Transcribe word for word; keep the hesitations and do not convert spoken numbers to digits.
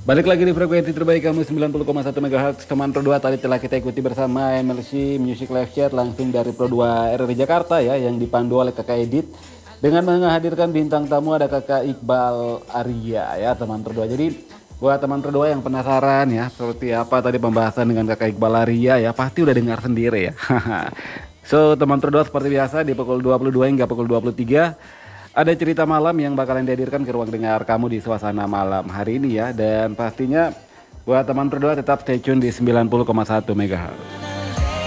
Balik lagi di frekuensi terbaik kamu sembilan puluh koma satu MHz. Teman Pro dua tadi telah kita ikuti bersama M L C Music Live Chat langsung dari Pro dua R R Jakarta ya, yang dipandu oleh Kakak Edit dengan menghadirkan bintang tamu ada Kakak Iqbal Arya ya teman Pro dua. Jadi buat teman Pro dua yang penasaran ya seperti apa tadi pembahasan dengan Kakak Iqbal Arya ya, pasti udah dengar sendiri ya. So teman Pro dua seperti biasa di pukul dua puluh dua hingga pukul dua puluh tiga ada cerita malam yang bakalan dihadirkan ke ruang dengar kamu di suasana malam hari ini ya. Dan pastinya buat teman Pro dua tetap stay tune di sembilan puluh koma satu MHz.